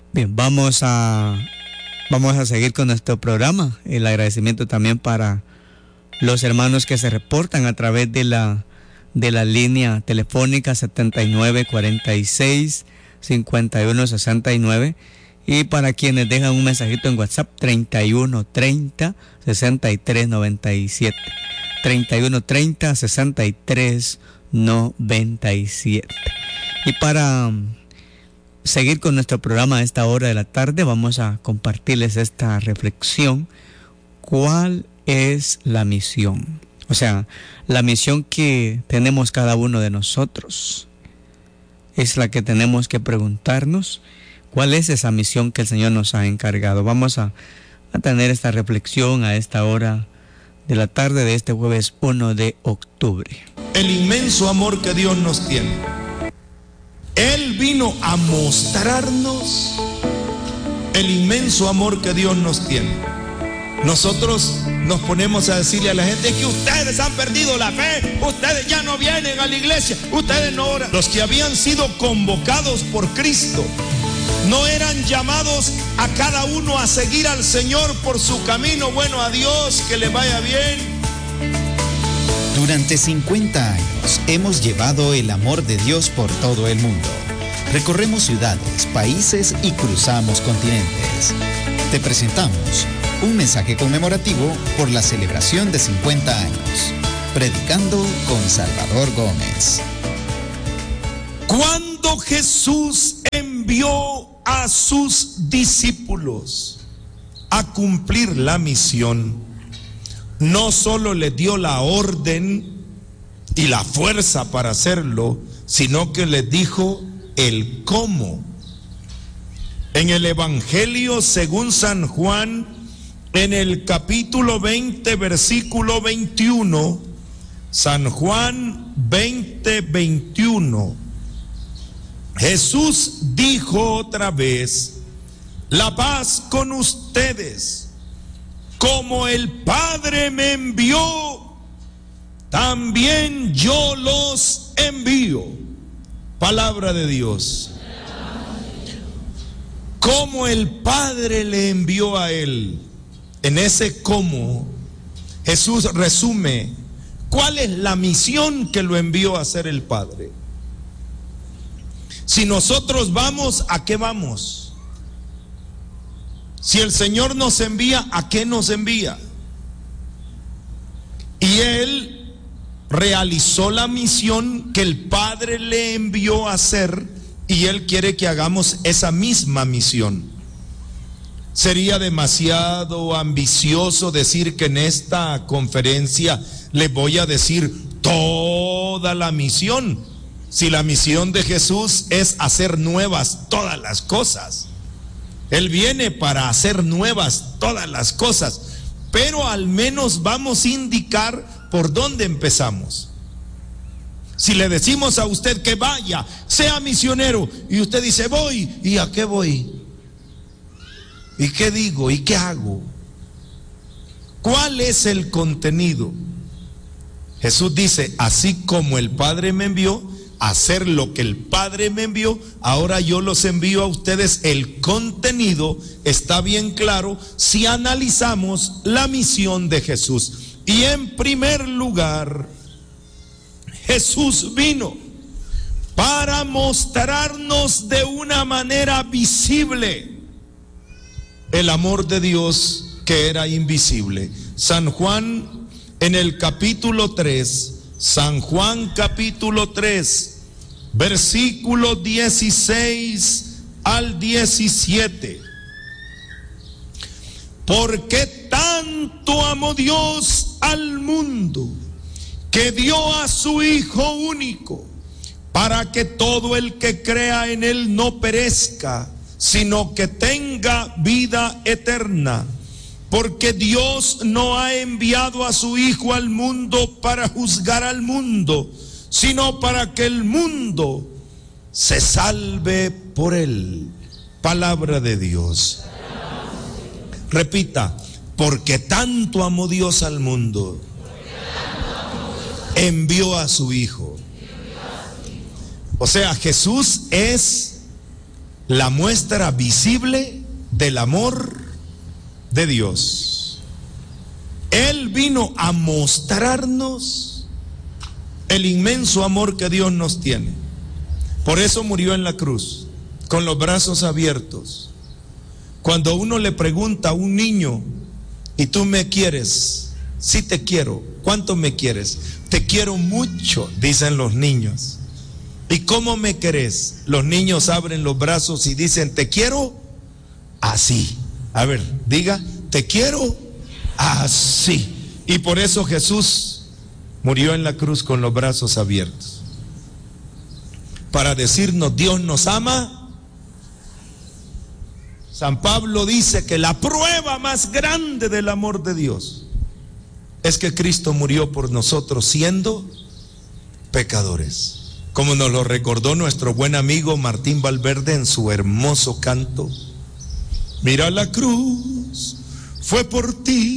Bien, vamos a seguir con nuestro programa. El agradecimiento también para los hermanos que se reportan a través de la línea telefónica 7946-5169 y para quienes dejan un mensajito en WhatsApp 3130-6397. 3130-6397. Y para seguir con nuestro programa a esta hora de la tarde, vamos a compartirles esta reflexión. ¿Cuál es la misión? O sea, la misión que tenemos cada uno de nosotros es la que tenemos que preguntarnos. ¿Cuál es esa misión que el Señor nos ha encargado? Vamos a tener esta reflexión a esta hora de la tarde de este jueves 1 de octubre. El inmenso amor que Dios nos tiene. Él vino a mostrarnos el inmenso amor que Dios nos tiene. Nosotros nos ponemos a decirle a la gente que ustedes han perdido la fe, ustedes ya no vienen a la iglesia, ustedes no oran. Los que habían sido convocados por Cristo no eran llamados a cada uno a seguir al Señor por su camino. Bueno, a Dios, que le vaya bien. Durante 50 años hemos llevado el amor de Dios por todo el mundo. Recorremos ciudades, países y cruzamos continentes. Te presentamos un mensaje conmemorativo por la celebración de 50 años. Predicando con Salvador Gómez. Cuando Jesús envió a sus discípulos a cumplir la misión, no solo les dio la orden y la fuerza para hacerlo, sino que les dijo el cómo. En el Evangelio según San Juan, en el capítulo 20, versículo 21, San Juan 20, 21, Jesús dijo otra vez: la paz con ustedes. Como el Padre me envió, también yo los envío. Palabra de Dios. Como el Padre le envió a él. En ese cómo, Jesús resume cuál es la misión que lo envió a hacer el Padre. Si nosotros vamos, ¿a qué vamos? Si el Señor nos envía, ¿a qué nos envía? Y Él realizó la misión que el Padre le envió a hacer, y Él quiere que hagamos esa misma misión. Sería demasiado ambicioso decir que en esta conferencia les voy a decir toda la misión, si la misión de Jesús es hacer nuevas todas las cosas. Él viene para hacer nuevas todas las cosas, pero al menos vamos a indicar por dónde empezamos. Si le decimos a usted que vaya, sea misionero, y usted dice voy, ¿y a qué voy? ¿Y qué digo? ¿Y qué hago? ¿Cuál es el contenido? Jesús dice: así como el Padre me envió a hacer lo que el Padre me envió, ahora yo los envío a ustedes. El contenido está bien claro si analizamos la misión de Jesús. Y en primer lugar, Jesús vino para mostrarnos de una manera visible el amor de Dios que era invisible. San Juan en el capítulo 3, San Juan capítulo 3, versículo 16 al 17. Porque tanto amó Dios al mundo, que dio a su Hijo único, para que todo el que crea en Él no perezca, sino que tenga vida eterna. Porque Dios no ha enviado a su Hijo al mundo para juzgar al mundo, sino para que el mundo se salve por él. Palabra de Dios. Repita: porque tanto amó Dios al mundo, envió a su Hijo. O sea, Jesús es la muestra visible del amor de Dios. Él vino a mostrarnos el inmenso amor que Dios nos tiene. Por eso murió en la cruz, con los brazos abiertos. Cuando uno le pregunta a un niño, ¿y tú me quieres? Sí te quiero. ¿Cuánto me quieres? Te quiero mucho, dicen los niños. ¿Y cómo me querés? Los niños abren los brazos y dicen, te quiero así. A ver, diga, te quiero así. Y por eso Jesús murió en la cruz con los brazos abiertos, para decirnos, Dios nos ama. San Pablo dice que la prueba más grande del amor de Dios es que Cristo murió por nosotros siendo pecadores, como nos lo recordó nuestro buen amigo Martín Valverde en su hermoso canto. Mira, la cruz fue por ti.